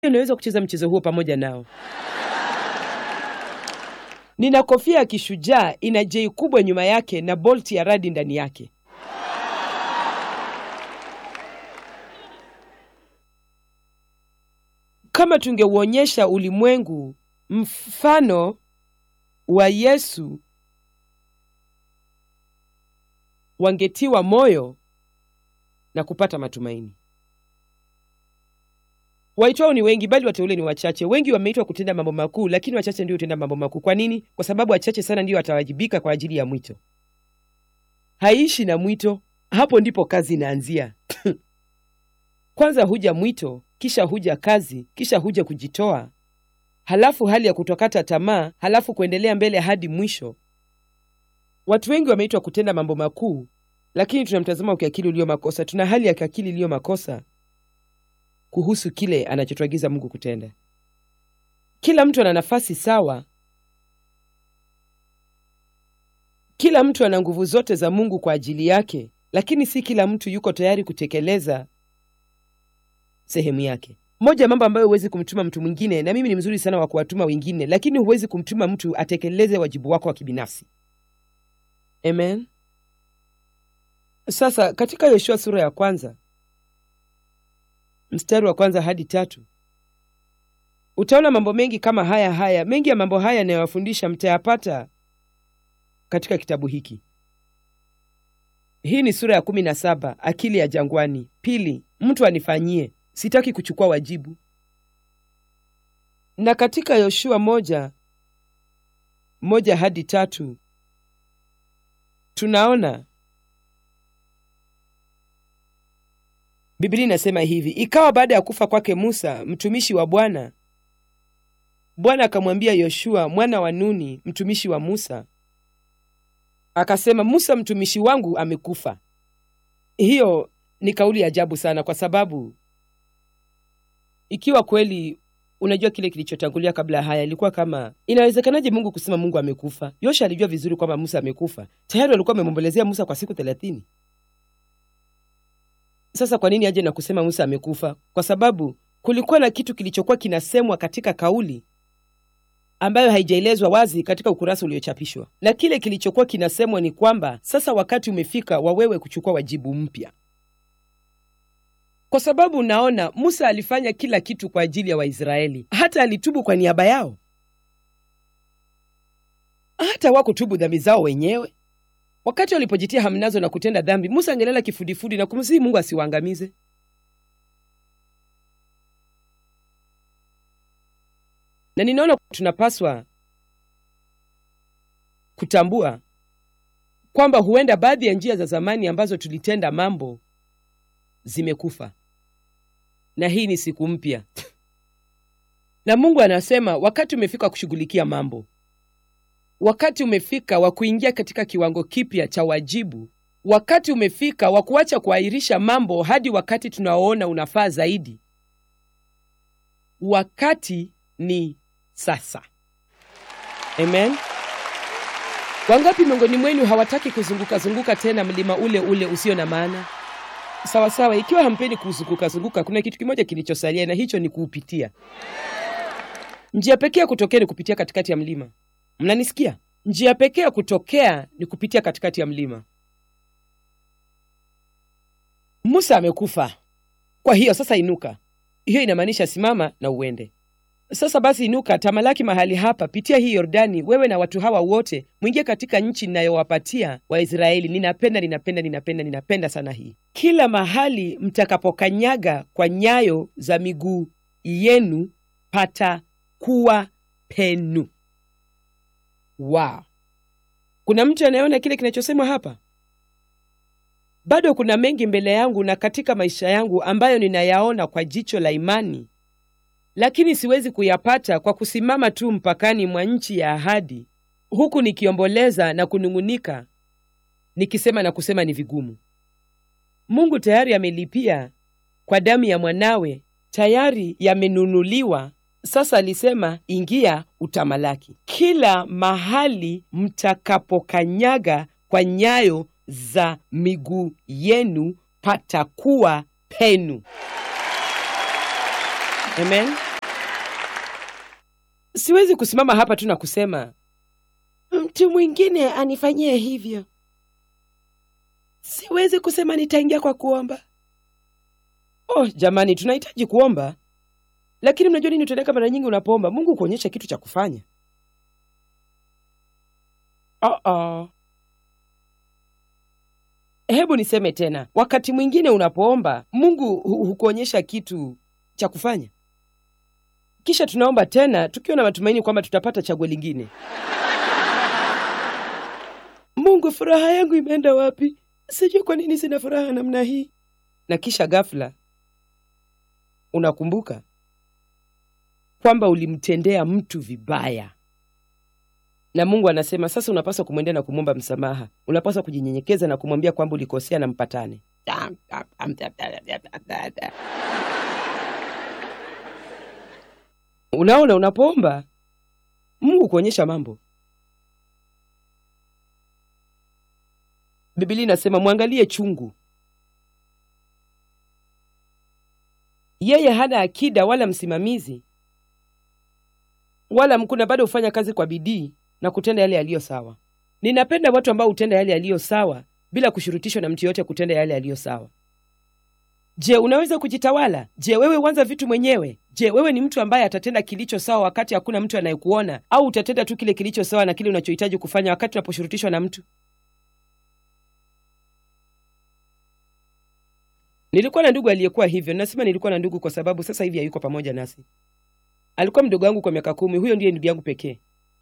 Unaweza kucheza mchezo huo pamoja nao. Nina kofia ya kishujaa, ina J kubwa nyuma yake na bolt ya radi ndani yake. Kama tungeuonyesha ulimwengu mfano wa Yesu, wangetiwa moyo na kupata matumaini. Waitwao ni wengi, bali wateule ni wachache. Wengi wameitwa kutenda mambo makuu, lakini wachache ndio hutenda mambo makuu. Kwa nini? Kwa sababu wachache sana ndio watawajibika kwa ajili ya mwito. Haishi na mwito, hapo ndipo kazi inaanzia. Kwanza huja mwito, kisha huja kazi, kisha huja kujitoa, halafu hali ya kutokata tamaa, halafu kuendelea mbele hadi mwisho. Watu wengi wameitwa kutenda mambo makuu, lakini tuna mtazamo wa kiakili ulio makosa. Tuna hali ya kiakili iliyo makosa kuhusu kile anachotuagiza Mungu kutenda. Kila mtu ana nafasi sawa. Kila mtu ana nguvu zote za Mungu kwa ajili yake, lakini si kila mtu yuko tayari kutekeleza sehemu yake. Moja mambo ambayo huwezi kumtuma mtu mwingine, na mimi ni mzuri sana wa kuwatuma wengine, lakini huwezi kumtuma mtu atekeleze wajibu wako wa kibinafsi. Amen. Sasa katika Yoshua sura ya 1 mstari wa 1 hadi 3 utaona mambo mengi kama haya. Mengi ya mambo haya ninayowafundisha mtayapata katika kitabu hiki. Hii ni sura ya 17, akili ya jangwani. Pili, mtu anifanyie, sitaki kuchukua wajibu. Na katika Yoshua 1 hadi 3 tunaona Biblia inasema hivi: ikawa baada ya kufa kwake Musa mtumishi wa Bwana, Bwana akamwambia Yoshua mwana wa Nuni mtumishi wa Musa, akasema, Musa mtumishi wangu amekufa. Hiyo ni kauli ya ajabu sana, kwa sababu ikiwa kweli unajua kile kilichotangulia kabla haya, ilikuwa kama inawezekanaje Mungu kusema Mungu amekufa? Yoshua alijua vizuri kwamba Musa amekufa. Tayari alikuwa amemwombolezea Musa kwa siku 30. Sasa kwa nini aje na kusema Musa amekufa? Kwa sababu kulikuwa na kitu kilichokuwa kinasemwa katika kauli ambayo haijaelezwa wazi katika ukurasa uliochapishwa. Na kile kilichokuwa kinasemwa ni kwamba sasa wakati umefika wa wewe kuchukua wajibu mpya. Kwa sababu unaona, Musa alifanya kila kitu kwa ajili ya Waisraeli. Hata alitubu kwa niaba yao. Hata wakutubu dhambi zao wenyewe. Wakati walipojitia hamnazo na kutenda dhambi, Musa angelala kifudifudi na kumsihi Mungu asiwaangamize. Na ninaona tunapaswa kutambua kwamba huenda baadhi ya njia za zamani ambazo tulitenda mambo zimekufa. Na hii ni siku mpya. Na Mungu anasema wakati umefika kushughulikia mambo. Wakati umefika wa kuingia katika kiwango kipya cha wajibu. Wakati umefika wa kuacha kuahirisha mambo hadi wakati tunaoona unafaa zaidi. Wakati ni sasa. Amen. Wangapi miongoni mwenu hawataki kuzunguka tena mlima ule usio na maana? Sawa, ikiwa hampendi kuzunguka, kuna kitu kimoja kilichosalia, na hicho ni kuupitia. Njia pekee ya kutokea ni kupitia katikati ya mlima. Mnanisikia? Njia pekee ya kutokea ni kupitia katikati ya mlima. Musa amekufa. Kwa hiyo sasa inuka. Hiyo inamaanisha simama na uende. Sasa basi inuka, tamalaki mahali hapa, pitia hii Yordani, wewe na watu hawa wote, mwingie katika nchi ninayowapatia Waisraeli. Ninapenda sana hii. Kila mahali mtakapokanyaga kwa nyayo za miguu yenu pata kuwa penu. Wow. Kuna mtu anayeona kile kinachosemwa hapa? Bado kuna mengi mbele yangu na katika maisha yangu ambayo ninayaona kwa jicho la imani, lakini siwezi kuyapata kwa kusimama tu mpakani mwa nchi ya ahadi, huku nikiomboleza na kunungunika, nikisema na kusema ni vigumu. Mungu tayari amelipia kwa damu ya mwanawe, tayari yamenunuliwa. Sasa alisema ingia utamalaki. Kila mahali mtakapokanyaga kwa nyayo za miguu yenu patakuwa penu. Amen. Siwezi kusimama hapa tu na kusema mtu mwingine anifanyie hivyo. Siwezi kusema nitaingia kwa kuomba. Jamani, tunahitaji kuomba. Lakini mnajua nini utendeka mara nyingi unapoomba? Mungu kuonyesha kitu cha kufanya. Hebu niseme tena. Wakati mwingine unapoomba, Mungu hukuonyesha kitu cha kufanya. Kisha tunaomba tena tukiwa na matumaini kwamba tutapata chaguo lingine. Mungu, furaha yangu imeenda wapi? Sijui kwa nini sina furaha namna hii. Na kisha ghafla unakumbuka kwamba ulimtendea mtu vibaya. Na Mungu anasema sasa unapaswa kumwendea na kumwomba msamaha. Unapaswa kujinyenyekeza na kumwambia kwamba ulikosea na mpatane. Unaona, unapoomba Mungu kuonyesha mambo. Biblia inasema mwangalie chungu. Yeye hana akida wala msimamizi wala mkuna, bado hufanya kazi kwa bidii na kutenda yale yaliyo sawa. Ninapenda watu ambao hutenda yale yaliyo sawa bila kushurutishwa na mtu yote kutenda yale yaliyo sawa. Je, unaweza kujitawala? Je, wewe uanza vitu mwenyewe? Je, wewe ni mtu ambaye atatenda kilicho sawa wakati hakuna mtu anayekuona, au utatenda tu kile kilicho sawa na kile unachohitaji kufanya wakati unaposhurutishwa na mtu? Nilikuwa na ndugu aliyekuwa hivyo. Nasema nilikuwa na ndugu kwa sababu sasa hivi hayuko pamoja nasi. Alikuwa mdogo wangu kwa miaka 10. Huyo ndiye ndugu yangu pekee.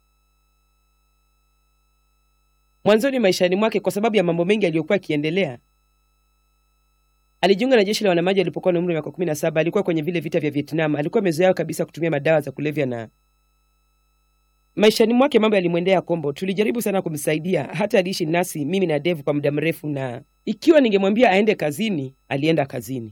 Mwanzoni maishani mwake, kwa sababu ya mambo mengi aliyokuwa akiendelea, alijiunga na jeshi la wanamaji alipokuwa na umri wa miaka 17. Alikuwa kwenye vile vita vya Vietnam. Alikuwa amezoea kabisa kutumia madawa za kulevya na maishani mwake mambo yalimwendea kombo. Tulijaribu sana kumsaidia, hata aliishi nasi mimi na Dave kwa muda mrefu, na ikiwa ningemwambia aende kazini, alienda kazini.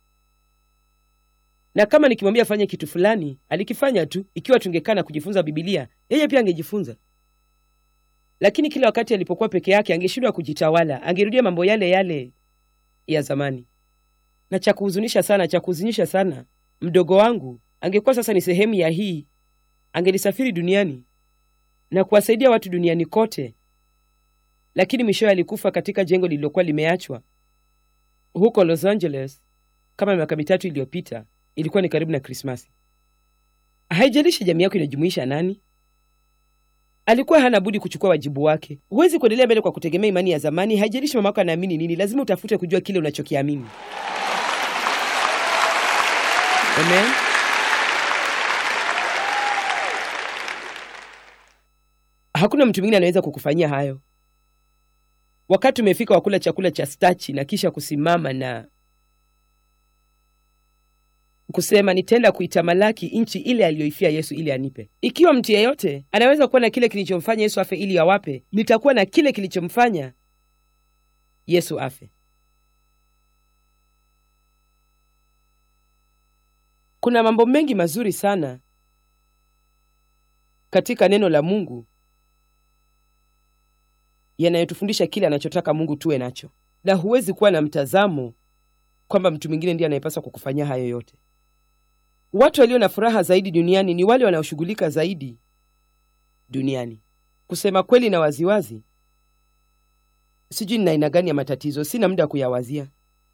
Na kama nikimwambia afanye kitu fulani, alikifanya tu. Ikiwa tungekaa na kujifunza Biblia, yeye pia angejifunza. Lakini kila wakati alipokuwa peke yake angeshindwa kujitawala, angerudia mambo yale yale ya zamani. Na cha kuhuzunisha sana, mdogo wangu angekuwa sasa ni sehemu ya hii. Angelisafiri duniani na kuwasaidia watu duniani kote. Lakini mwishowe alikufa katika jengo lililokuwa limeachwa huko Los Angeles kama miaka 3 iliyopita. Ilikuwa ni karibu na Krismasi. Haijalishi jamii yako inajumuisha nani, alikuwa hana budi kuchukua wajibu wake. Huwezi kuendelea mbele kwa kutegemea imani ya zamani. Haijalishi mama yako anaamini nini, lazima utafute kujua kile unachokiamini. Amen. Hakuna mtu mwingine anaweza kukufanyia hayo. Wakati umefika wa kula chakula cha stachi na kisha kusimama na kusema nitaenda kuitamalaki nchi ile aliyoifia Yesu ili anipe. Ikiwa mtu yeyote anaweza kuwa na kile kilichomfanya Yesu afe ili awape, nitakuwa na kile kilichomfanya Yesu afe. Kuna mambo mengi mazuri sana katika neno la Mungu yanayotufundisha kile anachotaka Mungu tuwe nacho. Na huwezi kuwa na mtazamo kwamba mtu mwingine ndiye anayepaswa kukufanyia hayo yote. Watu walio na furaha zaidi duniani ni wale wanaoshughulika zaidi duniani. Kusema kweli na waziwazi, sijui nina aina gani ya matatizo, sina muda kuyawazia.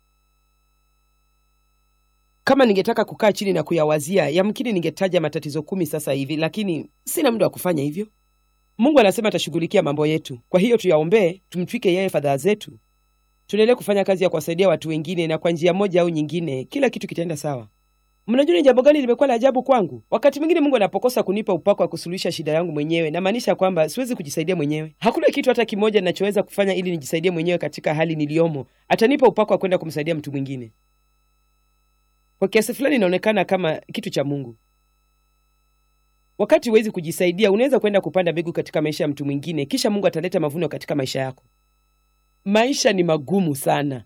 Kama ningetaka kukaa chini na kuyawazia, yamkini ningetaja matatizo 10 sasa hivi, lakini sina muda wa kufanya hivyo. Mungu anasema atashughulikia mambo yetu. Kwa hiyo tuyaombee, tumtwike yeye fadhaa zetu. Tuendelee kufanya kazi ya kuwasaidia watu wengine, na kwa njia moja au nyingine kila kitu kitaenda sawa. Mnajua ni jambo gani limekuwa la ajabu kwangu? Wakati mwingine Mungu anapokosa kunipa upako wa kusuluhisha shida yangu mwenyewe, na maanisha kwamba siwezi kujisaidia mwenyewe. Hakuna kitu hata kimoja ninachoweza kufanya ili nijisaidie mwenyewe katika hali niliyomo. Atanipa upako wa kwenda kumsaidia mtu mwingine. Kwa kiasi fulani inaonekana kama kitu cha Mungu. Wakati huwezi kujisaidia, unaweza kwenda kupanda mbegu katika maisha ya mtu mwingine, kisha Mungu ataleta mavuno katika maisha yako. Maisha ni magumu sana.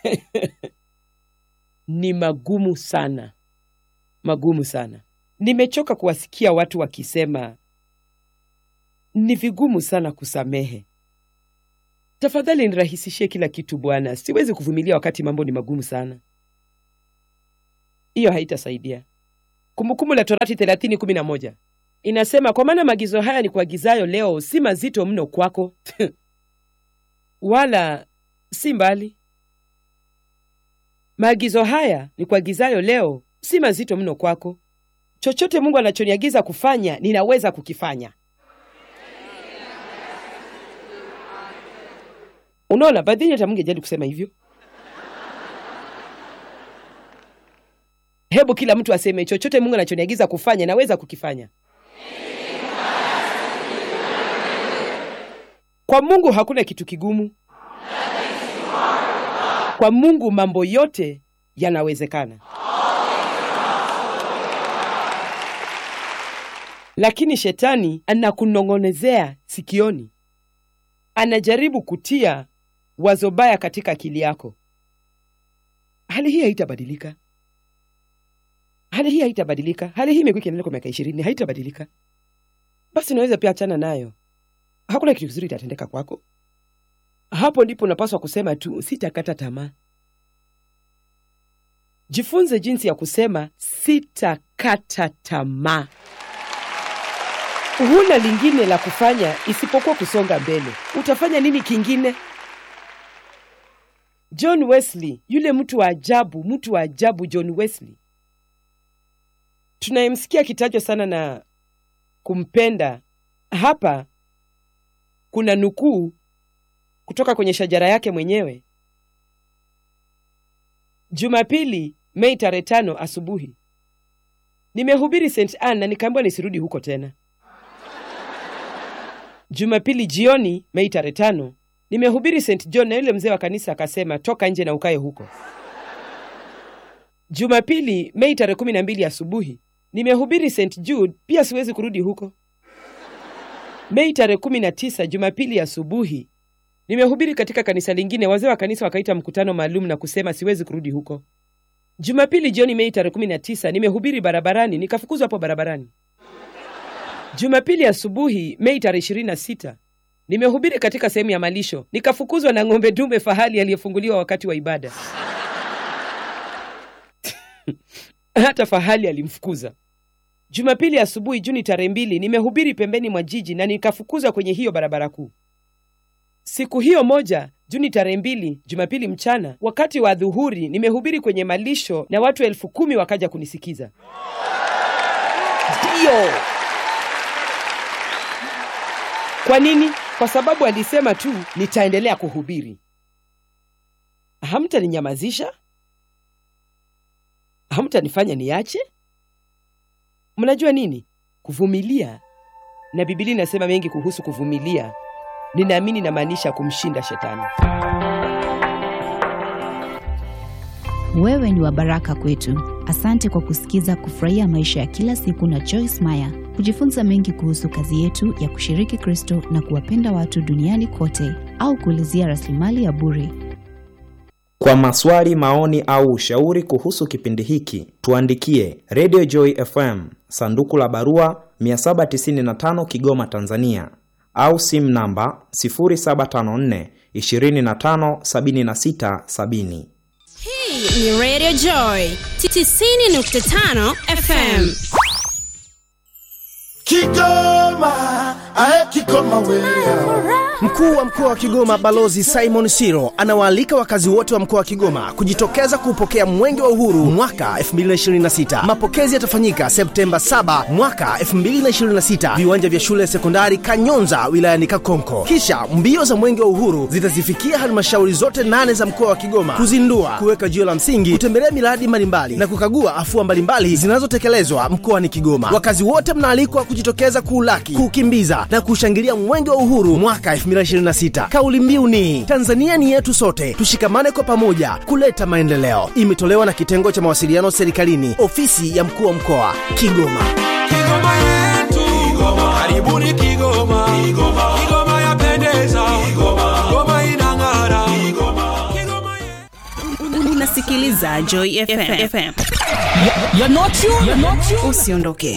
Ni magumu sana. Magumu sana. Nimechoka kuwasikia watu wakisema ni vigumu sana kusamehe. Tafadhali nirahisishie kila kitu Bwana. Siwezi kuvumilia wakati mambo ni magumu sana. Hiyo haitasaidia. Kumbukumbu la Torati 30:11. Inasema, kwa maana maagizo haya ni kuagizayo leo si mazito mno kwako wala si mbali. Maagizo haya ni kuagizayo leo si mazito mno kwako. Chochote Mungu anachoniagiza kufanya, ninaweza kukifanya. Unaona, baadhi hata mngejali kusema hivyo. Hebu kila mtu aseme, chochote Mungu anachoniagiza kufanya, naweza kukifanya. Kwa Mungu hakuna kitu kigumu. Kwa Mungu mambo yote yanawezekana. Lakini shetani anakunong'onezea sikioni. Anajaribu kutia wazo baya katika akili yako. Hali hii haitabadilika. Hali hii haitabadilika. Hali hii imekuwa ikiendelea kwa miaka 20, haitabadilika. Basi unaweza pia achana nayo. Hakuna kitu kizuri kitatendeka kwako. Hapo ndipo unapaswa kusema tu, sitakata tamaa. Jifunze jinsi ya kusema sitakata tamaa. Huna lingine la kufanya isipokuwa kusonga mbele. Utafanya nini kingine? John Wesley, yule mtu wa ajabu John Wesley, tunayemsikia kitajwa sana na kumpenda. Hapa kuna nukuu kutoka kwenye shajara yake mwenyewe. Jumapili, Mei 5 asubuhi, nimehubiri St. Anne na nikaambiwa nisirudi huko tena. Jumapili jioni, Mei 5, nimehubiri St. John na yule mzee wa kanisa akasema, toka nje na ukae huko. Jumapili, Mei 12 asubuhi, nimehubiri St. Jude, pia siwezi kurudi huko. Mei 19, Jumapili asubuhi, nimehubiri katika kanisa lingine, wazee wa kanisa wakaita mkutano maalum na kusema siwezi kurudi huko. Jumapili jioni, Mei 19, nimehubiri barabarani, nikafukuzwa hapo barabarani. Jumapili asubuhi, Mei 26, nimehubiri katika sehemu ya malisho, nikafukuzwa na ng'ombe dume fahali aliyefunguliwa wakati wa ibada. Hata fahali alimfukuza. Jumapili asubuhi, Juni 2, nimehubiri pembeni mwa jiji na nikafukuzwa kwenye hiyo barabara kuu. Siku hiyo moja, Juni 2, Jumapili mchana, wakati wa dhuhuri, nimehubiri kwenye malisho na watu 10,000 wakaja kunisikiza. Ndio. Kwa nini? Kwa sababu alisema tu nitaendelea kuhubiri. Hamtaninyamazisha? Hamtanifanya niache? Mnajua nini? Kuvumilia. Na Biblia inasema mengi kuhusu kuvumilia. Ninaamini inamaanisha kumshinda shetani. Wewe ni wa baraka kwetu. Asante kwa kusikiza Kufurahia Maisha ya Kila Siku na Joyce Meyer. Kujifunza mengi kuhusu kazi yetu ya kushiriki Kristo na kuwapenda watu duniani kote, au kuulizia rasilimali ya bure. Kwa maswali, maoni au ushauri kuhusu kipindi hiki, tuandikie Radio Joy FM, sanduku la barua 795 Kigoma, Tanzania, au simu namba 0754 25 76 70. Hii ni Radio Joy 90.5 FM. Kigoma, Kigoma wewe. Mkuu wa mkoa wa Kigoma Balozi Simon Siro anawaalika wakazi wote wa mkoa wa Kigoma kujitokeza kupokea Mwenge wa Uhuru mwaka 2026. Mapokezi yatafanyika Septemba 7 mwaka 2026, viwanja vya shule ya sekondari Kanyonza wilayani Kakonko. Kisha mbio za Mwenge wa Uhuru zitazifikia halmashauri zote 8 za mkoa wa Kigoma kuzindua, kuweka jiwe la msingi, kutembelea miradi mbalimbali na kukagua afua mbalimbali zinazotekelezwa mkoani Kigoma. Wakazi wote mnaalikwa kujitokeza kuulaki, kukimbiza na kushangilia Mwenge wa Uhuru mwaka 2026. Kauli mbiu ni Tanzania ni yetu sote, tushikamane kwa pamoja kuleta maendeleo. Imetolewa na kitengo cha mawasiliano serikalini, ofisi ya mkuu wa mkoa Kigoma. Kigoma yetu, Kigoma. Karibuni Kigoma. Kigoma. Kigoma yapendeza. Kigoma. Kigoma inang'ara. Kigoma yetu. Unasikiliza Joy FM. You're not you. Usiondoke.